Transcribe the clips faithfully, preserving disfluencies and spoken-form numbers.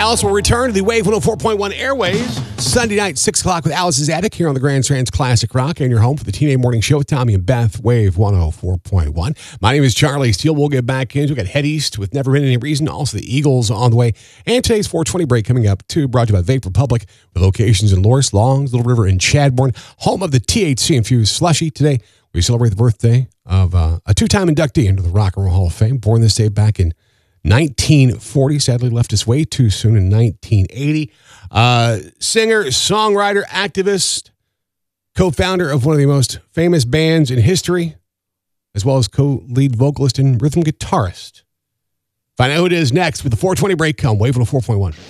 Alice will return to the Wave one oh four point one airways Sunday night, six o'clock with Alice's Attic here on the Grand Trans Classic Rock and your home for the Teenage Morning Show with Tommy and Beth, Wave one oh four point one. My name is Charlie Steele. We'll get back into it. We've got Head East with Never Been Any Reason. Also, the Eagles on the way. And today's four twenty break coming up, too, brought to you by Vape Republic with locations in Loris, Longs, Little River, and Chadbourne, home of the T H C-infused slushy. Today, we celebrate the birthday of uh, a two-time inductee into the Rock and Roll Hall of Fame, born this day back in nineteen forty, sadly left us way too soon in nineteen eighty. Uh, singer, songwriter, activist, co-founder of one of the most famous bands in history, as well as co-lead vocalist and rhythm guitarist. Find out who it is next with the four twenty break on Wave one oh four point one.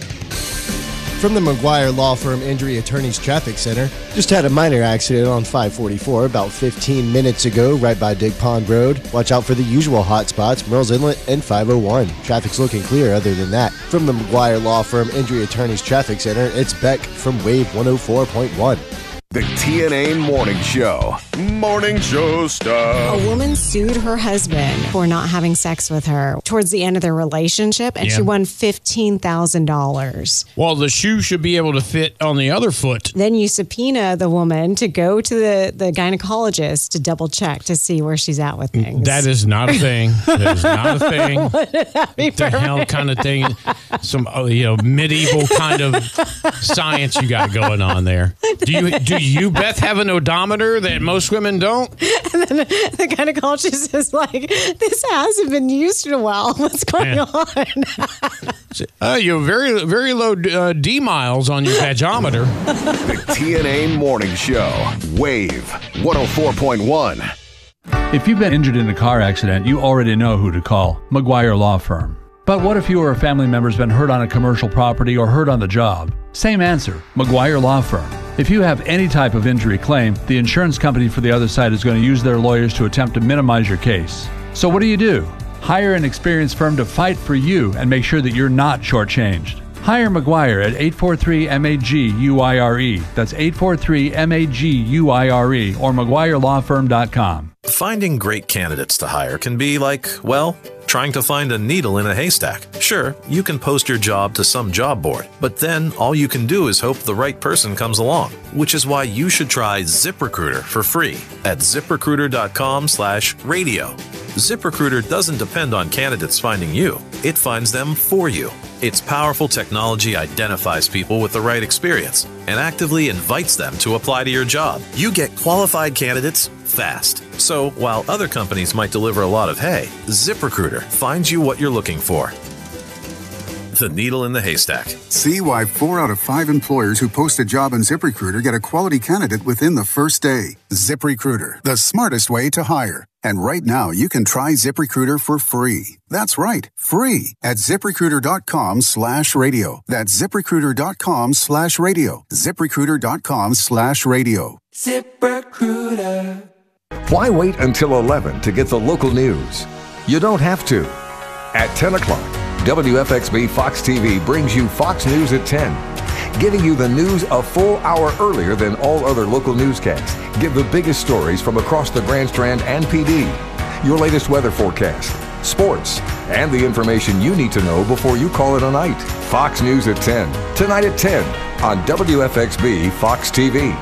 From the McGuire Law Firm Injury Attorneys Traffic Center, just had a minor accident on five forty-four about fifteen minutes ago, right by Dig Pond Road. Watch out for the usual hot spots, Merle's Inlet and five oh one. Traffic's looking clear other than that. From the McGuire Law Firm Injury Attorneys Traffic Center, it's Beck from Wave one oh four point one. The T N A Morning Show. Morning Show stuff. A woman sued her husband for not having sex with her towards the end of their relationship, and Yeah. she won fifteen thousand dollars. Well, the shoe should be able to fit on the other foot. Then you subpoena the woman to go to the, the gynecologist to double check to see where she's at with things. That is not a thing. That is not a thing. What the hell kind of thing? Some uh, you know medieval kind of science you got going on there. Do you do you Beth have an odometer that most women don't? And then the gynecologist is like, "This hasn't been used in a while. What's going Yeah. on?" Uh, you have very very low uh, D miles on your vagometer. The T N A Morning Show. Wave one oh four point one. If you've been injured in a car accident, you already know who to call. McGuire Law Firm. But what if you or a family member's been hurt on a commercial property or hurt on the job? Same answer, McGuire Law Firm. If you have any type of injury claim, the insurance company for the other side is going to use their lawyers to attempt to minimize your case. So what do you do? Hire an experienced firm to fight for you and make sure that you're not shortchanged. Hire McGuire at eight four three M A G U I R E. That's eight four three M A G U I R E or McGuire Law Firm dot com. Finding great candidates to hire can be like, well, trying to find a needle in a haystack. Sure, you can post your job to some job board, but then all you can do is hope the right person comes along, which is why you should try ZipRecruiter for free at ZipRecruiter.com slash radio. ZipRecruiter doesn't depend on candidates finding you. It finds them for you. Its powerful technology identifies people with the right experience and actively invites them to apply to your job. You get qualified candidates fast. So while other companies might deliver a lot of hay, ZipRecruiter finds you what you're looking for. The needle in the haystack. See why four out of five employers who post a job on ZipRecruiter get a quality candidate within the first day. ZipRecruiter, the smartest way to hire. And right now, you can try ZipRecruiter for free. That's right, free at ZipRecruiter.com slash radio. That's ZipRecruiter.com slash radio. ZipRecruiter.com slash radio. ZipRecruiter. Why wait until eleven to get the local news? You don't have to. At ten o'clock, W F X B Fox T V brings you Fox News at ten, giving you the news a full hour earlier than all other local newscasts. Get the biggest stories from across the Grand Strand and P D, your latest weather forecast, sports, and the information you need to know before you call it a night. Fox News at ten, tonight at ten on W F X B Fox T V.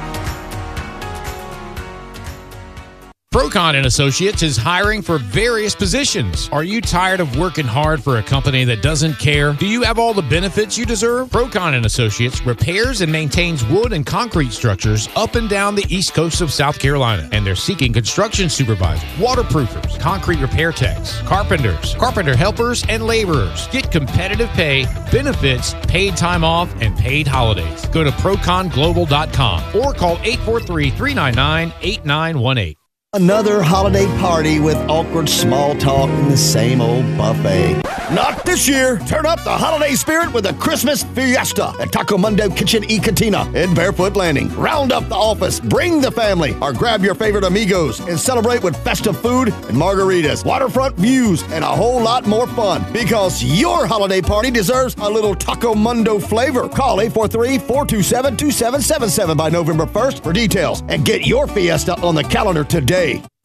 Procon and Associates is hiring for various positions. Are you tired of working hard for a company that doesn't care? Do you have all the benefits you deserve? Procon and Associates repairs and maintains wood and concrete structures up and down the east coast of South Carolina. And they're seeking construction supervisors, waterproofers, concrete repair techs, carpenters, carpenter helpers, and laborers. Get competitive pay, benefits, paid time off, and paid holidays. Go to procon global dot com or call eight four three, three nine nine, eight nine one eight. Another holiday party with awkward small talk and the same old buffet. Not this year. Turn up the holiday spirit with a Christmas fiesta at Taco Mundo Kitchen y Cantina in Barefoot Landing. Round up the office, bring the family, or grab your favorite amigos and celebrate with festive food and margaritas, waterfront views, and a whole lot more fun. Because your holiday party deserves a little Taco Mundo flavor. Call eight four three, four two seven, two seven seven seven by November first for details and get your fiesta on the calendar today.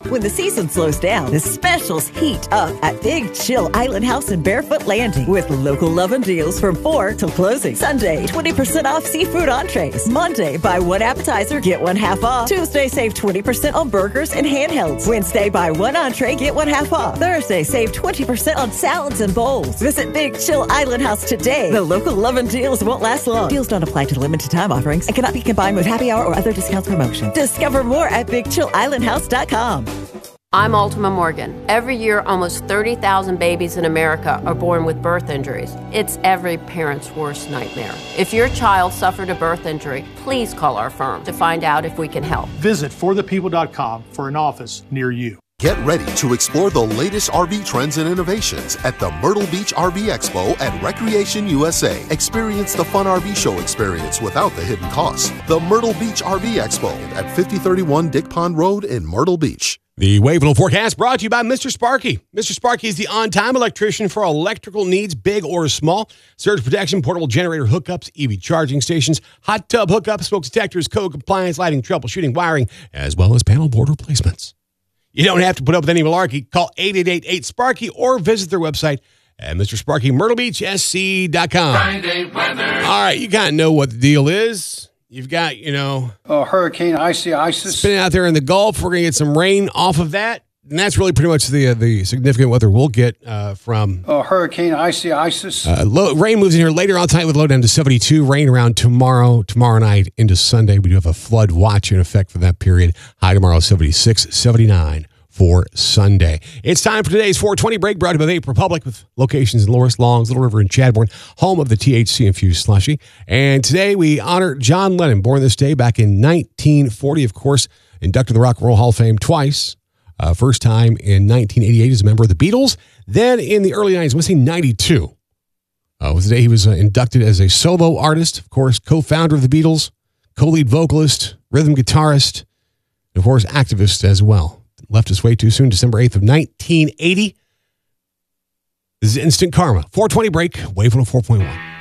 When the season slows down, the specials heat up at Big Chill Island House in Barefoot Landing with local loving deals from four till closing. Sunday, twenty percent off seafood entrees. Monday, buy one appetizer, get one half off. Tuesday, save twenty percent on burgers and handhelds. Wednesday, buy one entree, get one half off. Thursday, save twenty percent on salads and bowls. Visit Big Chill Island House today. The local loving deals won't last long. Deals don't apply to limited time offerings and cannot be combined with happy hour or other discounts promotion. Discover more at big chill island house dot com. I'm Ultima Morgan. Every year, almost thirty thousand babies in America are born with birth injuries. It's every parent's worst nightmare. If your child suffered a birth injury, please call our firm to find out if we can help. Visit for the people dot com for an office near you. Get ready to explore the latest R V trends and innovations at the Myrtle Beach R V Expo at Recreation U S A. Experience the fun R V show experience without the hidden costs. The Myrtle Beach R V Expo at fifty thirty-one Dick Pond Road in Myrtle Beach. The Wave and Forecast brought to you by Mister Sparky. Mister Sparky is the on-time electrician for electrical needs, big or small. Surge protection, portable generator hookups, E V charging stations, hot tub hookups, smoke detectors, code compliance, lighting, troubleshooting, wiring, as well as panel board replacements. You don't have to put up with any malarkey. Call eight eight eight eight Sparky or visit their website at Mister Sparky Myrtle Beach S C dot com. Friday weather. All right, you kind of know what the deal is. You've got, you know, oh, Hurricane Icy Isis. Spinning out there in the Gulf. We're going to get some rain off of that. And that's really pretty much the uh, the significant weather we'll get uh, from oh, Hurricane Icy Isis. Uh, low, rain moves in here later on tonight with low down to seventy-two. Rain around tomorrow, tomorrow night into Sunday. We do have a flood watch in effect for that period. High tomorrow, seventy-six, seventy-nine for Sunday. It's time for today's four twenty break, brought to you by Vape Republic with locations in Loris, Longs, Little River, and Chadbourne, home of the T H C-infused slushy. And today we honor John Lennon, born this day back in nineteen forty, of course, inducted in the Rock and Roll Hall of Fame twice. Uh, first time in nineteen eighty-eight as a member of the Beatles. Then in the early nineties, I want to say ninety-two. Uh, was the day he was uh, inducted as a solo artist, of course, co-founder of the Beatles, co-lead vocalist, rhythm guitarist, and of course, activist as well. Left us way too soon, December eighth of nineteen eighty. This is Instant Karma. four twenty break, Wave one oh four point one.